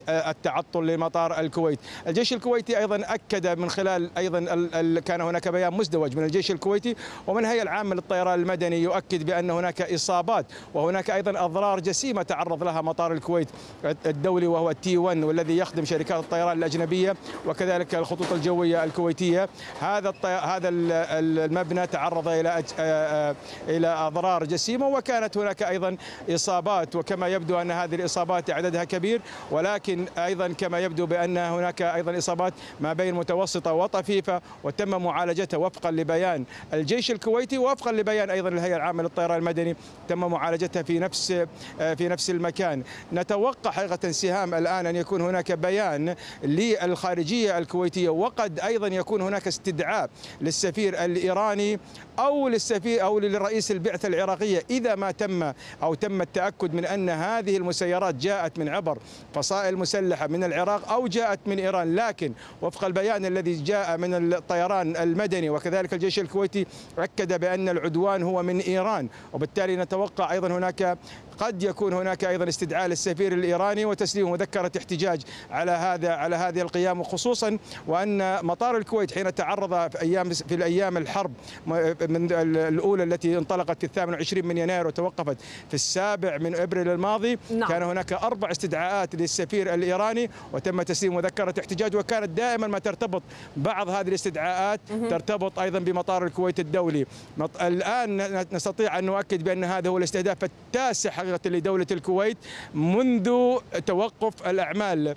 التعطل لمطار الكويت. الجيش الكويتي أيضا أكد من خلال أيضا كان هناك بيان مزدوج من الجيش الكويتي ومن الهيئة العامة للطيران المدني يؤكد بأن هناك إصابات وهناك أيضا أضرار جسيمة تعرض لها مطار الكويت الدولي وهو التي 1 والذي يخدم شركات الطيران الأجنبية وكذلك الخطوط الجوية الكويتية. هذا المبنى تعرض إلى أضرار جسيمة وكانت هناك أيضا إصابات، وكما يبدو أن هذه الإصابات عددها كبير، ولكن أيضا كما يبدو بأن هناك أيضا إصابات ما بين متوسطة وطفيفة وتم معالجتها وفقا لبيان الجيش الكويتي ووفقا لبيان أيضا الهيئة العامة للطيران المدني تم معالجتها في نفس المكان. نتوقع حقيقة سهام الآن أن يكون هناك بيان للخارجية الكويتية وقد أيضا يكون هناك استدعاء للسفير الإيراني أو لرئيس البعثة العراقية إذا ما تم التأكد من أن هذه المسيرات جاءت من عبر فصائل مسلحة من العراق أو جاءت من إيران. لكن وفق البيان الذي جاء من الطيران المدني وكذلك الجيش الكويتي أكد بأن العدوان هو من إيران، وبالتالي نتوقع أيضا قد يكون هناك أيضا استدعاء للسفير الإيراني وتسليم مذكرة احتجاج على هذه القيام، وخصوصا وأن مطار الكويت حين تعرض في الأيام الحرب من الأولى التي انطلقت في 28 من يناير وتوقفت في 7 من أبريل الماضي، كان هناك 4 استدعاءات للسفير الإيراني وتم تسليم مذكرة احتجاج، وكانت دائما ما ترتبط بعض هذه الاستدعاءات ترتبط أيضا بمطار الكويت الدولي. الآن نستطيع أن نؤكد بأن هذا هو الاستهداف التاسع حقيقة لدولة الكويت منذ توقف الأعمال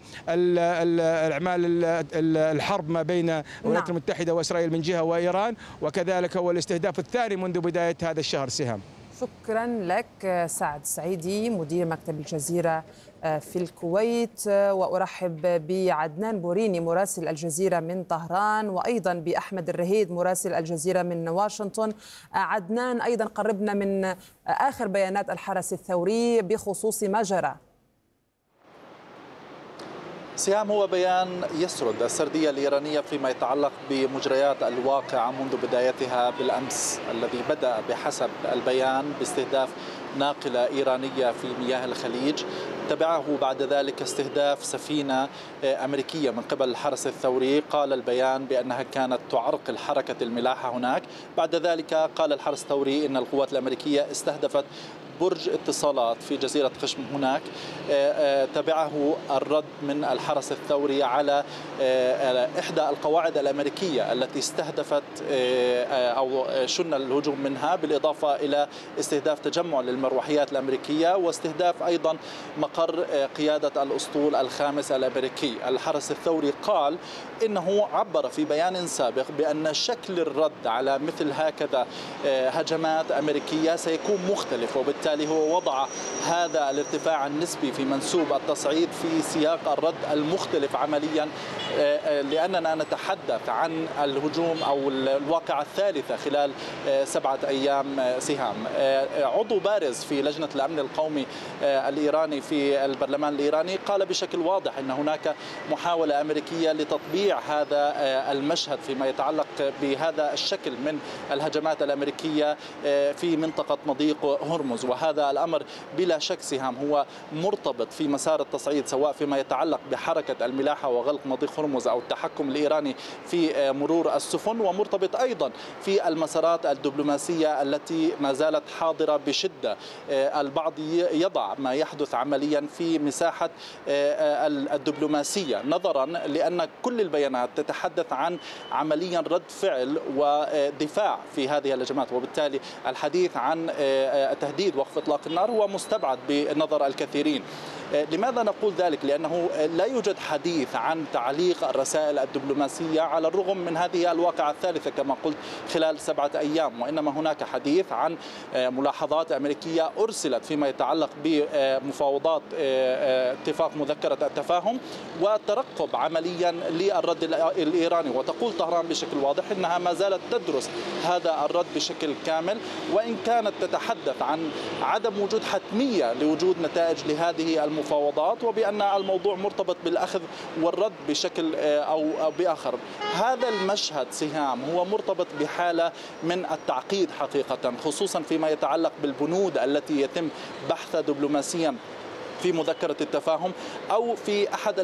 الحرب ما بين الولايات المتحدة وإسرائيل من جهة وإيران، وكذلك هو الاستهداف الثاني منذ بداية هذا الشهر. سهام، شكرا لك سعد سعيدي مدير مكتب الجزيرة في الكويت، وأرحب بعدنان بوريني مراسل الجزيرة من طهران، وأيضا بأحمد الرهيد مراسل الجزيرة من واشنطن. عدنان، أيضا قربنا من آخر بيانات الحرس الثوري بخصوص ما جرى. سهام، هو بيان يسرد السردية الإيرانية فيما يتعلق بمجريات الواقعة منذ بدايتها بالأمس، الذي بدأ بحسب البيان باستهداف ناقلة إيرانية في مياه الخليج، تبعه بعد ذلك استهداف سفينة أمريكية من قبل الحرس الثوري. قال البيان بأنها كانت تعرقل حركة الملاحة هناك. بعد ذلك قال الحرس الثوري أن القوات الأمريكية استهدفت برج اتصالات في جزيرة خشم هناك. تبعه الرد من الحرس الثوري على إحدى القواعد الأمريكية التي استهدفت أو شن الهجوم منها، بالإضافة إلى استهداف تجمع للمروحيات الأمريكية واستهداف أيضا مقر قيادة الأسطول الخامس الأمريكي. الحرس الثوري قال إنه عبر في بيان سابق بأن شكل الرد على مثل هكذا هجمات أمريكية سيكون مختلف، وبالتالي هو وضع هذا الارتفاع النسبي في منسوب التصعيد في سياق الرد المختلف عمليا، لأننا نتحدث عن الهجوم أو الواقعة الثالثة خلال 7 أيام. سهام، عضو بارز في لجنة الأمن القومي الإيراني في البرلمان الإيراني قال بشكل واضح أن هناك محاولة أمريكية لتطبيع هذا المشهد فيما يتعلق بهذا الشكل من الهجمات الأمريكية في منطقة مضيق هرمز، وهذا الأمر بلا شك سهام هو مرتبط في مسار التصعيد، سواء فيما يتعلق بحركة الملاحة وغلق مضيق هرمز أو التحكم الإيراني في مرور السفن، ومرتبط أيضا في المسارات الدبلوماسية التي ما زالت حاضرة بشدة. البعض يضع ما يحدث عمليا في مساحة الدبلوماسية، نظرا لأن كل البيانات تتحدث عن عمليا رد فعل ودفاع في هذه الهجمات، وبالتالي الحديث عن تهديد وقف إطلاق النار هو مستبعد بنظر الكثيرين. لماذا نقول ذلك؟ لأنه لا يوجد حديث عن تعليق الرسائل الدبلوماسية على الرغم من هذه الواقعة الثالثة كما قلت خلال 7 أيام، وإنما هناك حديث عن ملاحظات أمريكية أرسلت فيما يتعلق بمفاوضات اتفاق مذكرة التفاهم وترقب عمليا للرد الإيراني. وتقول طهران بشكل واضح أنها ما زالت تدرس هذا الرد بشكل كامل، وإن كانت تتحدث عن عدم وجود حتمية لوجود نتائج لهذه المفاوضات، وبأن الموضوع مرتبط بالأخذ والرد بشكل أو بآخر. هذا المشهد سهام هو مرتبط بحالة من التعقيد حقيقة، خصوصا فيما يتعلق بالبنود التي يتم بحثها دبلوماسيا في مذكرة التفاهم أو في أحد